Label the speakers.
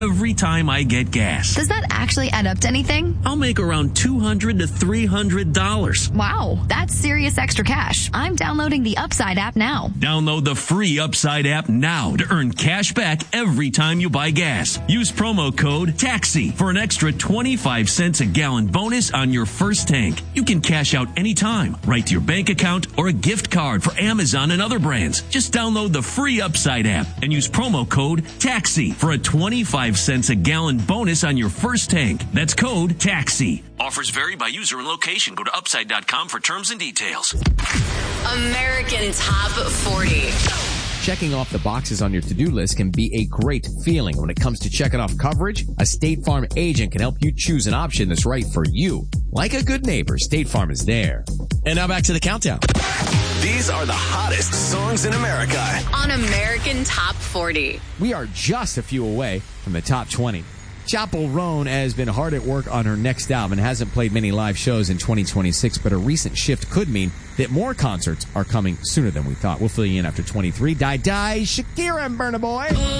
Speaker 1: every time I get gas.
Speaker 2: Does that actually add up to anything?
Speaker 1: I'll make around $200 to $300.
Speaker 2: Wow, that's serious extra cash. I'm downloading the Upside app now.
Speaker 1: Download the free Upside app now to earn cash back every time you buy gas. Use promo code TAXI for an extra 25 cents a gallon bonus on your first tank. You can cash out anytime, right to your bank account or a gift card for Amazon and other brands. Just download the free Upside app and use promo code TAXI for a 25 cents a gallon bonus on your first tank. That's code TAXI. Offers vary by user and location. Go to upside.com for terms and details.
Speaker 3: American Top 40.
Speaker 4: Checking off the boxes on your to-do list can be a great feeling. When it comes to checking off coverage, a State Farm agent can help you choose an option that's right for you. Like a good neighbor, State Farm is there.
Speaker 5: And now back to the countdown.
Speaker 6: These are the hottest songs in America
Speaker 3: on American Top 40.
Speaker 4: We are just a few away from the top 20. Chappell Roan has been hard at work on her next album and hasn't played many live shows in 2026, but a recent shift could mean that more concerts are coming sooner than we thought. We'll fill you in after 23. Die, Shakira and Burna Boy.